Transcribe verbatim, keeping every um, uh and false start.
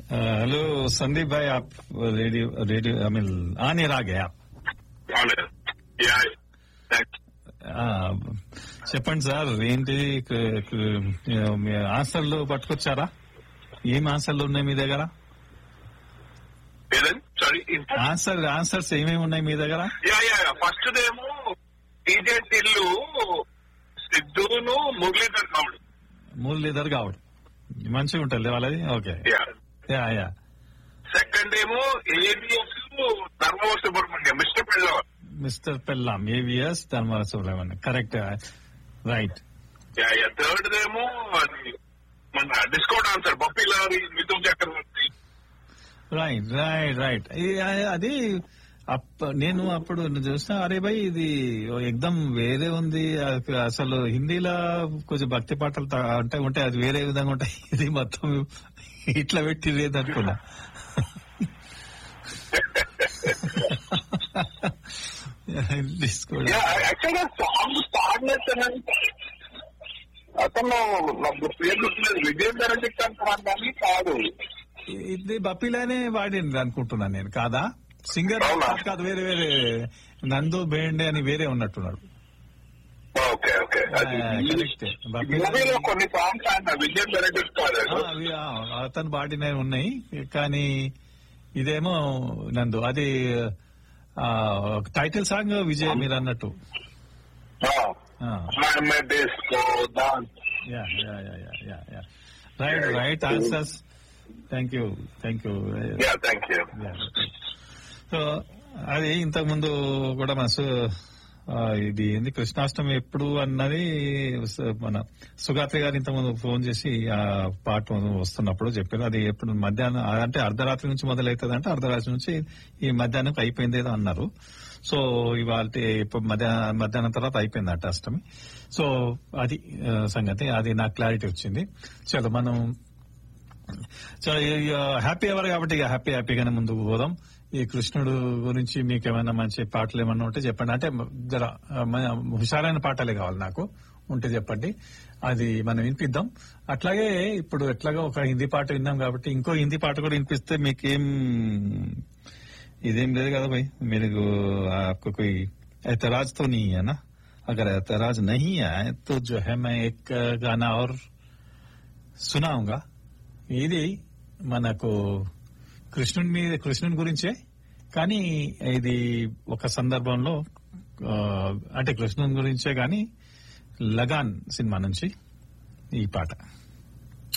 Hello Sandeep भाई, आप radio radio I mean आने आ गए आप. చెప్పండి సార్, ఏంటి ఆన్సర్లు పట్టుకొచ్చారా? ఏం ఆన్సర్లు ఉన్నాయి మీ దగ్గర? ఆన్సర్ ఆన్సర్స్ ఏమేమి ఉన్నాయి మీ దగ్గర? ఫస్ట్ ఏమో టీజే టిల్లు సిద్ధును మురళీధర్ గౌడ్. మురళీధర్ గౌడ్ మంచిగా ఉంటుంది వాళ్ళది. ఓకే. Yeah yeah. సెకండ్ ఏమో ఏబిఎస్ ధర్మవర సుబ్రహ్మణ్యం, మిస్టర్ పెళ్ళాం. మిస్టర్ పెళ్ళాం AVS Dharmavarapu Subrahmanyam. Correct, right. Third ఏమో మన డిస్కౌంట్ ఆన్సర్ బొప్పిలారి మిథున్ చక్రవర్తి. Right right right. అది నేను అప్పుడు చూసిన, అరే భాయ్ ఇది ఎక్దమ్ వేరే ఉంది అసలు. హిందీలో కొంచెం భక్తి పాటలు అంటే ఉంటాయి, అది వేరే విధంగా ఉంటాయి. ఇది మొత్తం ఇట్లా పెట్టి లేదనుకున్నా. యాక్చువల్గా సాంగ్ పాడినట్టు అతను నాకు పేరు విజయం ధరని కాదు, ఇది బప్పిలానే వాడింది అనుకుంటున్నాను నేను. కాదా? సింగర్ కాదు, వేరే వేరే నందు బేండే అని వేరే ఉన్నట్టున్నాడు. అతను పాడినవి ఉన్నాయి, కానీ ఇదేమో నందు. అది టైటిల్ సాంగ్ విజయ్ మీరు అన్నట్టు. Right right answers. Thank you thank you thank you. So అది ఇంతకు ముందు కూడా మన ఇది ఏంది కృష్ణాష్టమి ఎప్పుడు అన్నది మన సుగాత్రి గారు ఇంతకుముందు ఫోన్ చేసి ఆ పాట వస్తున్నప్పుడు చెప్పారు. అది ఎప్పుడు మధ్యాహ్నం అంటే అర్ధరాత్రి నుంచి మొదలవుతుంది అంటే అర్ధరాత్రి నుంచి ఈ మధ్యాహ్నం అయిపోయింది ఏదో అన్నారు. సో ఇవాళ మధ్యాహ్నం మధ్యాహ్నం తర్వాత అయిపోయింది అట అష్టమి. సో అది సంగతి, అది నాకు క్లారిటీ వచ్చింది. చలో మనం హ్యాపీ అవర్ కాబట్టి ఇక హ్యాపీ హ్యాపీగానే ముందుకు పోదాం. ఈ కృష్ణుడు గురించి మీకు ఏమైనా మంచి పాటలు ఏమన్నా ఉంటే చెప్పండి. అంటే జర హుషారైన పాటలే కావాలి నాకు, ఉంటే చెప్పండి, అది మనం వినిపిద్దాం. అట్లాగే ఇప్పుడు ఎట్లాగా ఒక హిందీ పాట విన్నాం కాబట్టి ఇంకో హిందీ పాట కూడా వినిపిస్తే మీకేం ఇదేం లేదు కదా భాయ్. మీరు आपको कोई एतराज तो नहीं है ना? अगर एतराज नहीं है तो जो है मैं एक गाना और सुनाऊंगा. ఇది మనకు కృష్ణుని మీద కృష్ణుని గురించే, కానీ ఇది ఒక సందర్భంలో అంటే కృష్ణుని గురించే, కానీ లగాన్ సినిమా నుంచి ఈ పాట.